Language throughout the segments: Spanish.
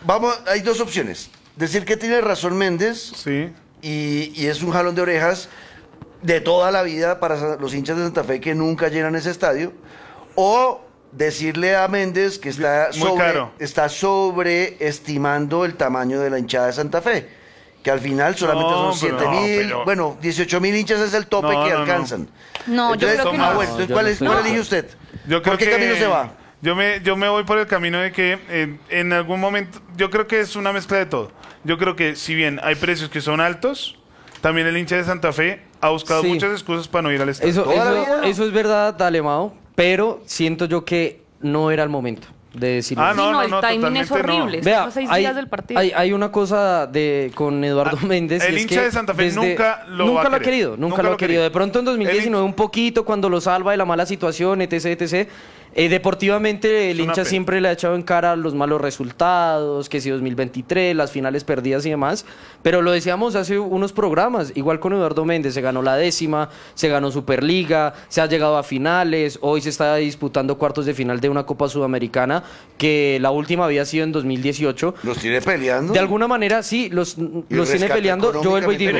vamos, hay dos opciones. Decir que tiene razón Méndez Sí. y es un jalón de orejas de toda la vida para los hinchas de Santa Fe que nunca llenan ese estadio, o decirle a Méndez que está sobreestimando el tamaño de la hinchada de Santa Fe, que al final solamente son 7.000, bueno, 18.000 hinchas es el tope que alcanzan. No, yo creo que no. Bueno, entonces, ¿cuál elige usted? ¿Por qué camino se va? Yo me voy por el camino de que en algún momento, yo creo que es una mezcla de todo. Yo creo que si bien hay precios que son altos, también el hincha de Santa Fe ha buscado muchas excusas para no ir al estadio. Eso es verdad, Alemão, pero siento yo que no era el momento de decirlo. El timing es horrible. Vea, 6 días del partido. Hay una cosa con Eduardo Méndez. El hincha de Santa Fe nunca lo ha querido. Nunca lo ha querido. De pronto en 2019 un poquito cuando lo salva de la mala situación, etc. Deportivamente el hincha siempre le ha echado en cara los malos resultados, que si 2023, las finales perdidas y demás, pero lo decíamos hace unos programas, igual con Eduardo Méndez, se ganó la 10ª, se ganó Superliga, se ha llegado a finales, hoy se está disputando cuartos de final de una Copa Sudamericana, que la última había sido en 2018. ¿Los tiene peleando? De alguna manera sí, los tiene peleando, yo vuelvo y digo.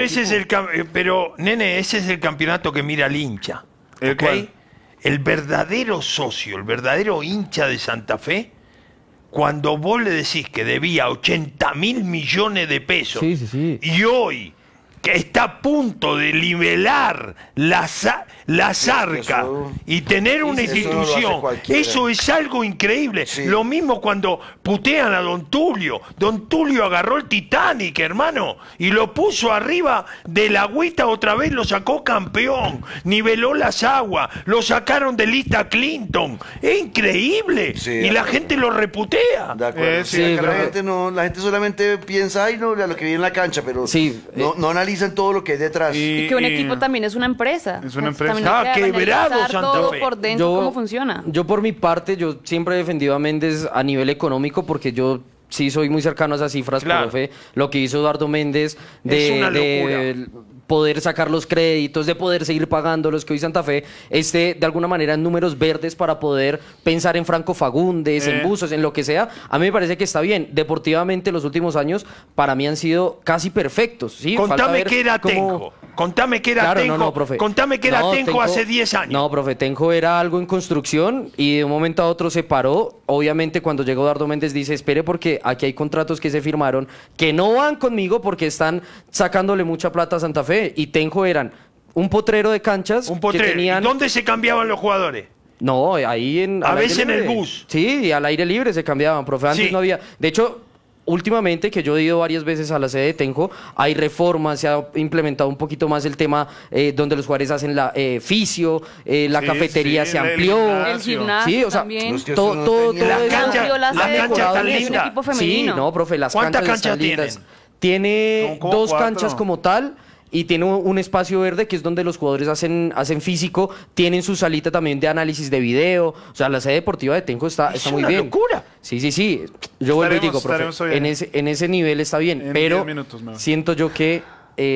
Pero nene, ese es el campeonato que mira al hincha. ¿El cuál? El verdadero socio, el verdadero hincha de Santa Fe, cuando vos le decís que debía 80.000 millones de pesos y hoy que está a punto de nivelar las arcas y tener una institución, eso es algo increíble. Lo mismo cuando putean a Don Tulio. Don Tulio agarró el Titanic, hermano, y lo puso arriba de la agüita, otra vez lo sacó campeón, niveló las aguas, lo sacaron de lista Clinton. Es increíble. Y la gente lo reputea. De acuerdo. La gente solamente piensa, ay, no, lo que viene en la cancha, pero no analizan todo lo que hay detrás. Y que un equipo también es una empresa. Es una empresa. Quebrado Santa todo Fe. por dentro, cómo funciona. Yo por mi parte, yo siempre he defendido a Méndez a nivel económico porque yo sí soy muy cercano a esas cifras, profe. Lo que hizo Eduardo Méndez de poder sacar los créditos, de poder seguir pagando los que hoy Santa Fe esté de alguna manera en números verdes para poder pensar en Franco Fagundes, en Buzos, en lo que sea. A mí me parece que está bien. Deportivamente los últimos años para mí han sido casi perfectos. ¿Sí? Contame qué era Tenjo. Contame qué era Tenjo. Profe. Contame qué era Tenjo hace 10 años. No, profe, Tenjo era algo en construcción y de un momento a otro se paró. Obviamente cuando llegó Eduardo Méndez dice, espere porque aquí hay contratos que se firmaron que no van conmigo porque están sacándole mucha plata a Santa Fe. Y Tenjo eran un potrero de canchas. Un potrero. Que tenían... ¿Y dónde se cambiaban los jugadores? No, ahí a veces en el bus. Sí, al aire libre se cambiaban, profe. Antes no había. De hecho, últimamente, que yo he ido varias veces a la sede de Tenjo, hay reformas, se ha implementado un poquito más el tema donde los jugadores hacen la fisio, la cafetería se amplió. El gimnasio también. Todo las canchas tan lindas. Sí, no, profe, las ¿Cuántas canchas tienen? Tiene 2 canchas como tal. Y tiene un espacio verde que es donde los jugadores hacen físico, tienen su salita también de análisis de video, o sea, la sede deportiva de Tenjo está muy bien. ¡Es una locura! Sí, yo vuelvo y digo, profe, en ese nivel está bien, pero siento yo que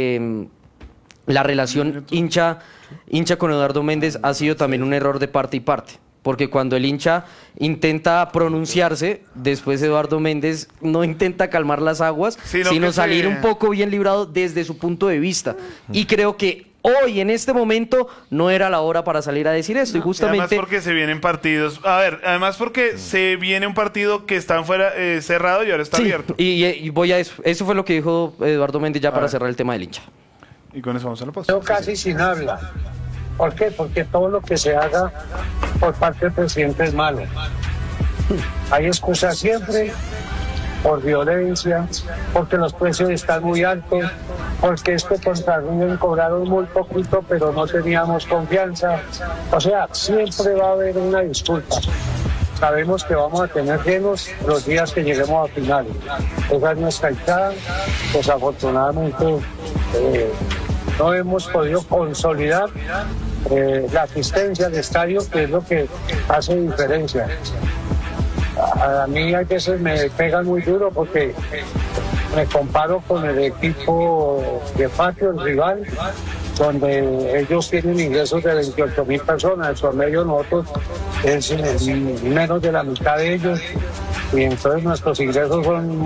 la relación hincha con Eduardo Méndez ha sido también un error de parte y parte. Porque cuando el hincha intenta pronunciarse, después Eduardo Méndez no intenta calmar las aguas, sino salir un poco bien librado desde su punto de vista. Y creo que hoy, en este momento, no era la hora para salir a decir esto. Y justamente... Además porque se vienen partidos... además porque se viene un partido que está fuera cerrado y ahora está abierto. Y voy a eso. Eso fue lo que dijo Eduardo Méndez ya para cerrar el tema del hincha. Y con eso vamos a la pausa. Yo casi sin habla. ¿Por qué? Porque todo lo que se haga por parte del presidente es malo. Hay excusas siempre por violencia, porque los precios están muy altos, porque contra River cobraron muy poquito, pero no teníamos confianza. O sea, siempre va a haber una disculpa. Sabemos que vamos a tener llenos los días que lleguemos a finales. Esa es nuestra hinchada. Desafortunadamente no hemos podido consolidar la asistencia al estadio, que es lo que hace diferencia. A mí a veces me pegan muy duro porque me comparo con el equipo de patio, el rival, donde ellos tienen ingresos de 28.000 personas, el promedio nosotros es menos de la mitad de ellos, y entonces nuestros ingresos son